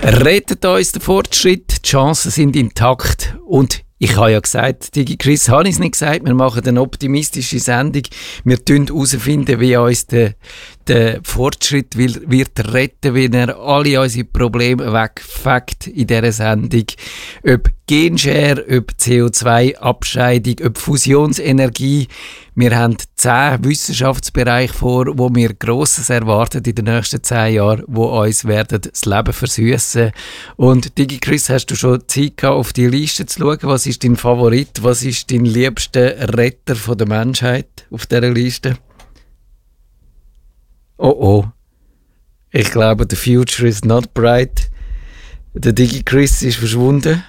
Rettet uns der Fortschritt, die Chancen sind intakt und ich habe ja gesagt, DigiChris, habe ich es nicht gesagt, wir machen eine optimistische Sendung. Wir finden herausfinden, wie uns der Fortschritt wird retten, wenn er alle unsere Probleme wegfegt in dieser Sendung. Ob Genshare, ob CO2-Abscheidung, ob Fusionsenergie. Wir haben 10 Wissenschaftsbereiche vor, wo wir Grosses erwarten in den nächsten 10 Jahren, wo uns werden das Leben versüssen. Und DigiChris, hast du schon Zeit gehabt, auf die Liste zu schauen? Was ist dein Favorit? Was ist dein liebster Retter von der Menschheit auf dieser Liste? Oh. Ich glaube, the future is not bright. Der DigiChris ist verschwunden.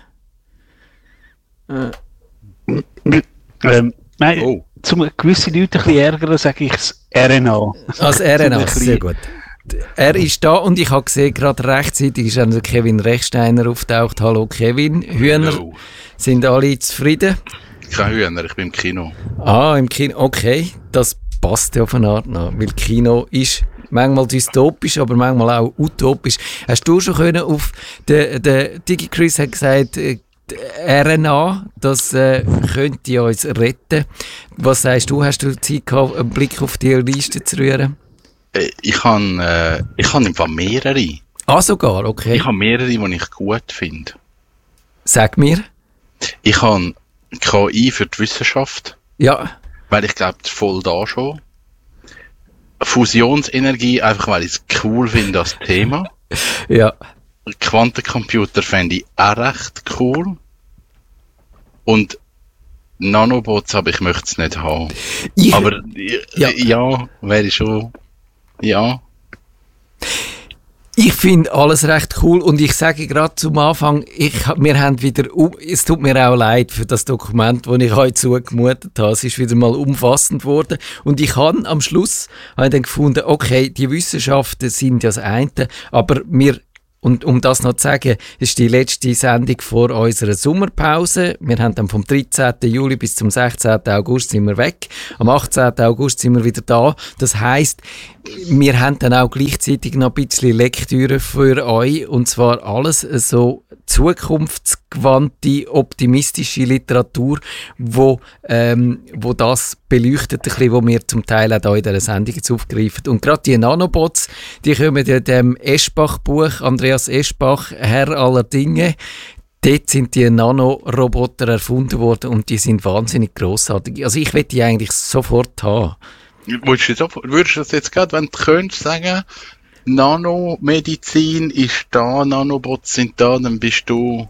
Nein, zum gewisse Leute ein bisschen ärgern, sage ich das RNA. Das RNA, sehr gut. Er ist da und ich habe gesehen, gerade rechtzeitig ist der Kevin Rechsteiner auftaucht. Hallo Kevin. Hühner sind alle zufrieden? Kein Hühner, ich bin im Kino. Im Kino, okay. Das passt ja auf eine Art nach, weil Kino ist manchmal dystopisch, aber manchmal auch utopisch. Hast du schon können auf der DigiChris hat gesagt, RNA, das könnte uns retten. Was sagst du? Hast du Zeit gehabt, einen Blick auf die Liste zu rühren? Ich habe im Fall mehrere. Sogar, okay. Ich habe mehrere, die ich gut finde. Sag mir. Ich habe KI für die Wissenschaft. Ja. Weil ich glaube, das ist voll da schon. Fusionsenergie, einfach weil ich es cool finde, das Thema. Ja. Quantencomputer fände ich auch recht cool. Und Nanobots, aber ich möchte es nicht haben. Aber ja, wäre schon. Ja. Ich finde alles recht cool und ich sage gerade zum Anfang, wir haben wieder, es tut mir auch leid für das Dokument, das ich euch zugemutet habe. Es ist wieder mal umfassend geworden und ich habe am Schluss dann gefunden, okay, die Wissenschaften sind ja das eine, aber und um das noch zu sagen, ist die letzte Sendung vor unserer Sommerpause. Wir haben dann vom 13. Juli bis zum 16. August sind wir weg. Am 18. August sind wir wieder da. Das heisst, wir haben dann auch gleichzeitig noch ein bisschen Lektüre für euch. Und zwar alles so zukunftsgewandte, optimistische Literatur, wo das beleuchtet, ein bisschen, wo wir zum Teil auch hier in dieser Sendung jetzt aufgreifen. Und gerade die Nanobots, die kommen in dem Eschbach-Buch, Andreas Eschbach, Herr aller Dinge. Dort sind die Nanoroboter erfunden worden und die sind wahnsinnig grossartig. Also ich will die eigentlich sofort haben. Würdest du das jetzt gerade, wenn du könntest, sagen, Nanomedizin ist da, Nanobots sind da, dann bist du...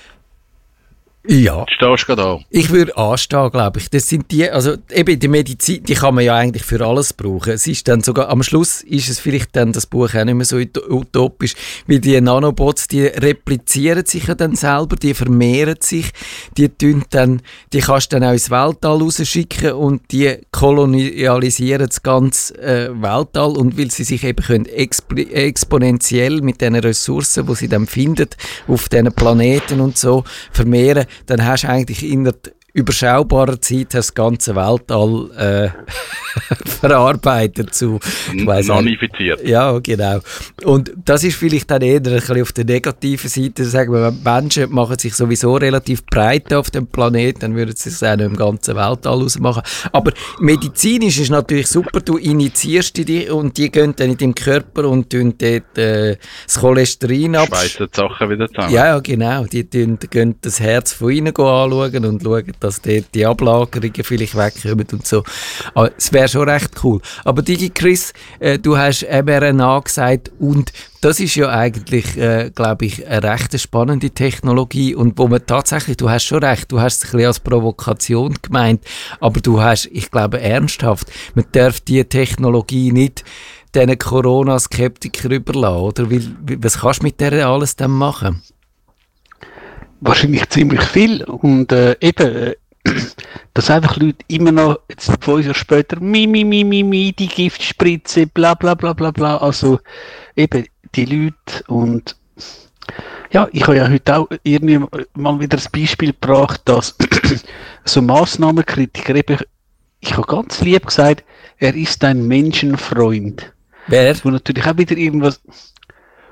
Ja. Stehst du da? Ich würde anstehen, glaube ich. Das sind die, also eben die Medizin, die kann man ja eigentlich für alles brauchen. Es ist dann sogar, am Schluss ist es vielleicht dann das Buch auch nicht mehr so utopisch, weil die Nanobots, die replizieren sich ja dann selber, die vermehren sich, die kannst du dann auch ins Weltall rausschicken und die kolonialisieren das ganze Weltall und weil sie sich eben können exponentiell mit den Ressourcen, die sie dann finden, auf diesen Planeten und so vermehren, dann hast du eigentlich in der überschaubarer Zeit das ganze Weltall verarbeitet zu... Nanifiziert. Ja, genau. Und das ist vielleicht dann eher ein bisschen auf der negativen Seite. Sagen wir, Menschen machen sich sowieso relativ breit auf dem Planeten, dann würden sie es auch noch im ganzen Weltall ausmachen. Aber medizinisch ist natürlich super, du injizierst die und die gehen dann in deinem Körper und tun dort das Cholesterin ab. Schweissen die Sachen wieder zusammen. Ja, genau. Die gehen das Herz von innen anschauen und schauen, dass dort die Ablagerungen vielleicht wegkommen und so. Aber es wäre schon recht cool. Aber DigiChris, du hast mRNA gesagt und das ist ja eigentlich, glaube ich, eine recht spannende Technologie und wo man tatsächlich, du hast schon recht, du hast es ein bisschen als Provokation gemeint, aber du hast, ich glaube, ernsthaft, man darf diese Technologie nicht diesen Corona-Skeptikern überlassen, oder? Was kannst du mit der alles dann machen? Wahrscheinlich ziemlich viel und dass einfach Leute immer noch, jetzt 5 Jahre später, die Giftspritze, bla bla bla bla bla, also eben die Leute und ja, ich habe ja heute auch irgendwie mal wieder das Beispiel gebracht, dass so Massnahmenkritiker eben, ich habe ganz lieb gesagt, er ist ein Menschenfreund. Wer? Wo natürlich auch wieder irgendwas...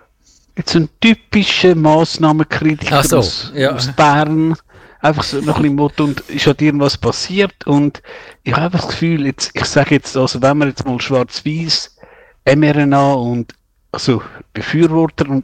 jetzt ein typischer Massnahmenkritiker aus Bern. Einfach so noch ein bisschen Motto, und ist halt irgendwas passiert, und ich habe einfach das Gefühl, jetzt, ich sage jetzt, also wenn wir jetzt mal schwarz-weiß mRNA und also Befürworter und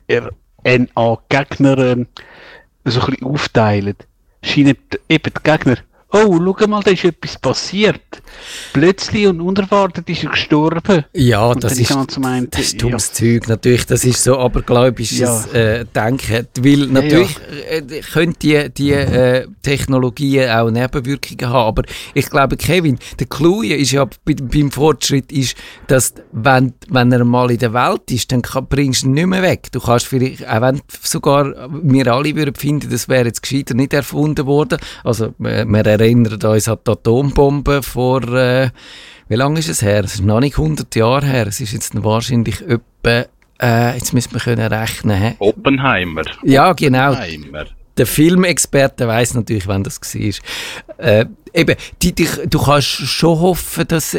mRNA-Gegner so ein bisschen aufteilen, scheinen eben die Gegner, oh, schau mal, da ist etwas passiert. Plötzlich und unerwartet ist er gestorben. Ja, und das ist dummes Zeug. Natürlich, das ist so abergläubisches Denken. Weil natürlich können die Technologien auch Nebenwirkungen haben. Aber ich glaube, Kevin, der Clou ist ja beim Fortschritt, ist, dass wenn er mal in der Welt ist, dann bringst du ihn nicht mehr weg. Du kannst vielleicht, auch wenn sogar wir alle würden finden, das wäre jetzt gescheiter nicht erfunden worden. Also, wir erinnern uns an die Atombombe vor, wie lange ist es her? Es ist noch nicht 100 Jahre her. Es ist jetzt wahrscheinlich etwa, jetzt müssen wir können rechnen. Oppenheimer. Ja, genau. Oppenheimer. Der Filmexperte weiss natürlich, wann das war. Eben, du kannst schon hoffen, dass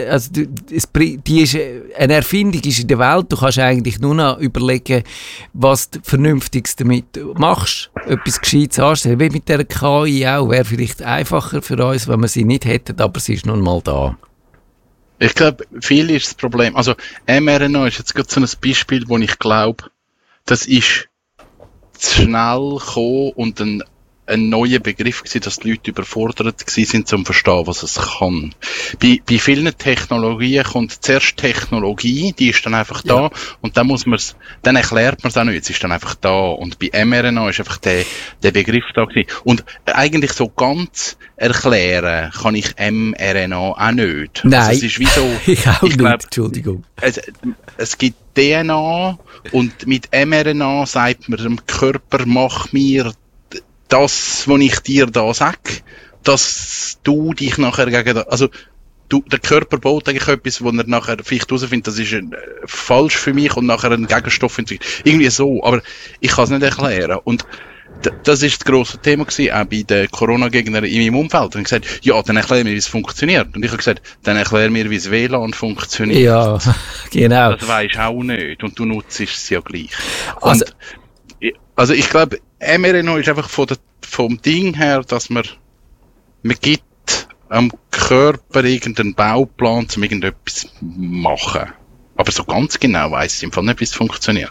die ist, eine Erfindung ist in der Welt. Du kannst eigentlich nur noch überlegen, was du Vernünftiges damit machst. Etwas Gescheites anstellen. Wie mit der KI auch. Wäre vielleicht einfacher für uns, wenn wir sie nicht hätten, aber sie ist nun mal da. Ich glaube, viel ist das Problem. Also, mRNA ist jetzt gerade so ein Beispiel, wo ich glaube, das ist zu schnell gekommen und ein neuer Begriff gewesen, dass die Leute überfordert gewesen sind, zum verstehen, was es kann. Bei vielen Technologien kommt zuerst Technologie, die ist dann einfach da, und dann erklärt man es auch nicht, es ist dann einfach da, und bei mRNA ist einfach der Begriff da gewesen. Und eigentlich so ganz erklären kann ich mRNA auch nicht. Nein. Also es ist wie so, ich auch nicht, Entschuldigung. Es gibt DNA, und mit mRNA sagt man dem Körper, mach mir das, was ich dir da sage, dass du dich nachher der Körper baut eigentlich etwas, wo er nachher vielleicht herausfindet, das ist falsch für mich, und nachher einen Gegenstoff entwickelt. Irgendwie so, aber ich kann es nicht erklären. Und das ist das grosse Thema gewesen, auch bei den Corona-Gegnern in meinem Umfeld. Und ich gesagt, ja, dann erklär mir, wie es funktioniert. Und ich habe gesagt, dann erklär mir, wie das WLAN funktioniert. Ja, genau. Das weisst auch nicht, und du nutzt es ja gleich. Also ich glaube, mRNA ist einfach vom Ding her, dass man gibt am Körper irgendeinen Bauplan, um irgendetwas machen. Aber so ganz genau weiss ich im Fall nicht, wie es funktioniert.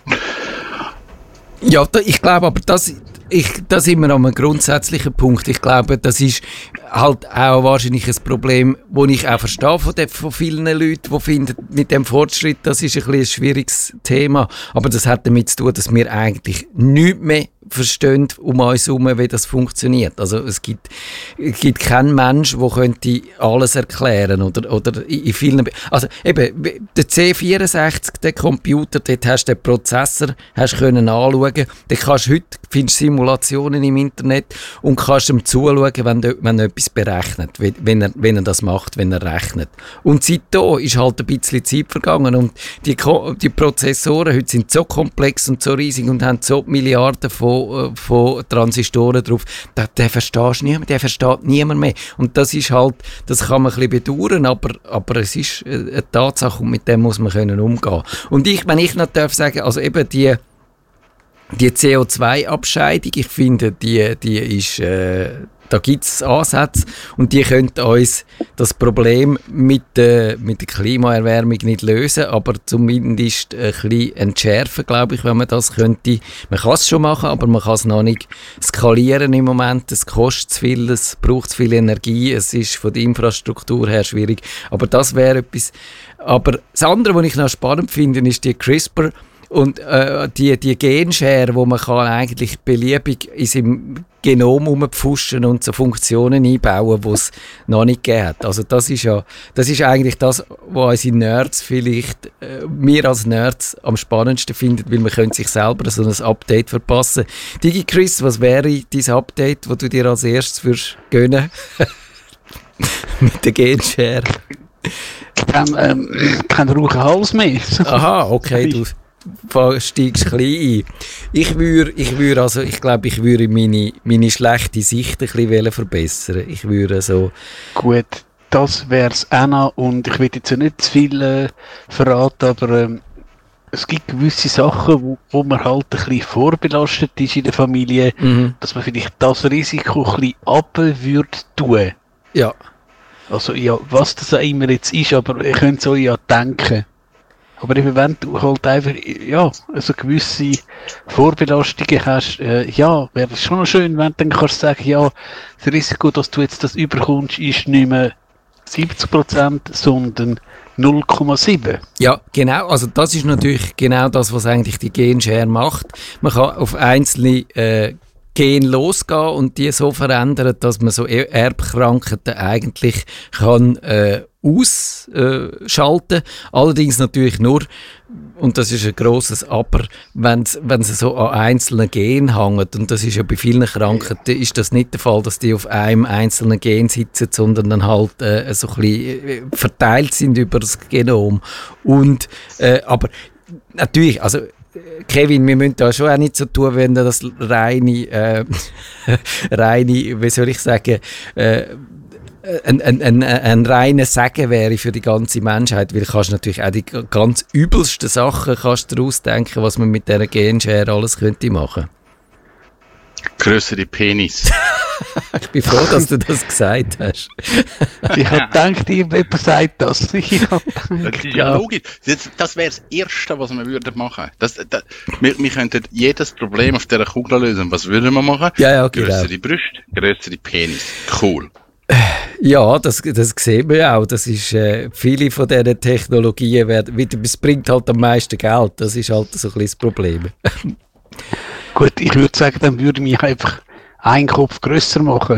Ja, ich glaube, aber da sind wir an einem grundsätzlichen Punkt. Ich glaube, das ist halt auch wahrscheinlich ein Problem, das ich auch verstehe von vielen Leuten, die finden, mit dem Fortschritt, das ist ein schwieriges Thema. Aber das hat damit zu tun, dass wir eigentlich nichts mehr verstehen um uns herum, wie das funktioniert. Also es gibt keinen Mensch, der könnte alles erklären oder in vielen... Also eben, der C64, der Computer, dort hast du den Prozessor, hast können anschauen. Dann kannst du heute, findest Simulationen im Internet und kannst ihm zuschauen, wenn er etwas berechnet, wenn er das macht, wenn er rechnet. Und seitdem ist halt ein bisschen Zeit vergangen, und die Prozessoren heute sind so komplex und so riesig und haben so Milliarden von Transistoren drauf, den verstehst du niemand, den versteht niemand mehr. Und das ist halt, das kann man ein bisschen bedauern, aber es ist eine Tatsache, und mit dem muss man können umgehen. Und wenn ich noch darf sagen, also eben die CO2-Abscheidung, ich finde, die ist, da gibt es Ansätze, und die können uns das Problem mit der Klimaerwärmung nicht lösen, aber zumindest ein bisschen entschärfen, glaube ich, wenn man das könnte. Man kann es schon machen, aber man kann es noch nicht skalieren im Moment. Es kostet zu viel, es braucht zu viel Energie, es ist von der Infrastruktur her schwierig. Aber das wäre etwas. Aber das andere, was ich noch spannend finde, ist die CRISPR und die Genschere, wo man kann eigentlich beliebig in seinem Genom rumpfuschen und so Funktionen einbauen, die es noch nicht gegeben hat. Also das ist eigentlich das, was unsere Nerds vielleicht, wir als Nerds am spannendsten finden, weil man könnte sich selber so ein Update verpassen. DigiChris, was wäre dein Update, das du dir als erstes würdest gönnen? Mit der Genschere. Kein rauchen Hals mehr. Aha, okay, du steigst klein ein. Ich glaube, ich würde meine schlechte Sicht ein bisschen verbessern. Ich würde so... Gut, das wäre es auch noch, und ich will jetzt ja nicht zu viel verraten, aber es gibt gewisse Sachen, wo man halt ein bisschen vorbelastet ist in der Familie, dass man vielleicht das Risiko ein bisschen runter würde tun. Ja. Also ja, was das auch immer jetzt ist, aber ihr könnt so ja denken. Aber eben, wenn du halt einfach, ja, also gewisse Vorbelastungen hast, ja, wäre es schon noch schön, wenn du dann kannst sagen, ja, das Risiko, dass du jetzt das überkommst, ist nicht mehr 70%, sondern 0,7. Ja, genau. Also das ist natürlich genau das, was eigentlich die Genshare macht. Man kann auf einzelne Gen losgehen und die so verändern, dass man so Erbkrankheiten eigentlich kann ausschalten. Allerdings natürlich nur, und das ist ein grosses Aber, wenn sie so an einzelnen Genen hängen, und das ist ja bei vielen Krankheiten, ist das nicht der Fall, dass die auf einem einzelnen Gen sitzen, sondern dann halt so ein bisschen verteilt sind über das Genom. Und, aber natürlich, also Kevin, wir müssen da schon auch nicht so tun, wenn das reine, wie soll ich sagen, ein reiner Segen wäre für die ganze Menschheit, weil kannst natürlich auch die ganz übelsten Sachen kannst du ausdenken, was man mit dieser Genshare alles könnte machen. Grössere Penis. Ich bin froh, dass du das gesagt hast. Ich habe gedacht, jemand sagt das. Das ist ja logisch. Das wäre das Erste, was wir würden machen. Wir könnten jedes Problem auf dieser Kugel lösen. Was würden wir machen? Ja, genau. Grössere Brüste, grössere Penis. Cool. Ja, das sehen wir ja auch. Das ist, viele von diesen Technologien es bringt halt am meisten Geld. Das ist halt so ein bisschen das Problem. Gut, ich würde sagen, dann würde ich mich einfach einen Kopf grösser machen.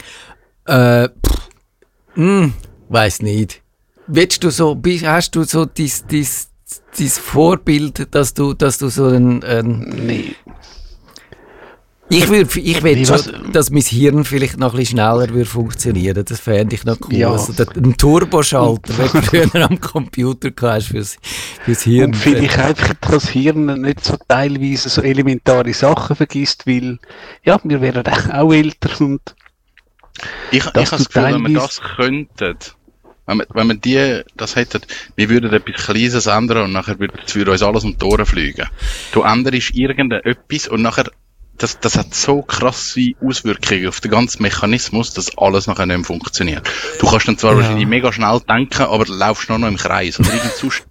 Weiss nicht. Hast du so dein Vorbild, dass du so ein Nee. Ich will schon, dass mein Hirn vielleicht noch ein bisschen schneller funktionieren. Das fände ich noch cool. Ja. Also ein Turboschalter, wenn du früher am Computer hast fürs Hirn. Und vielleicht einfach, dass das Hirn nicht so teilweise so elementare Sachen vergisst, weil, ja, wir wären auch älter und ich habe das Gefühl, wenn wir das könnten, wenn wir das hätten, wir würden etwas Kleines ändern und nachher würde es für uns alles um die Ohren fliegen. Du änderst irgendetwas und nachher das hat so krasse Auswirkungen auf den ganzen Mechanismus, dass alles nachher nicht mehr funktioniert. Du kannst dann zwar wahrscheinlich mega schnell denken, aber du laufst nur noch im Kreis. Oder irgend sonst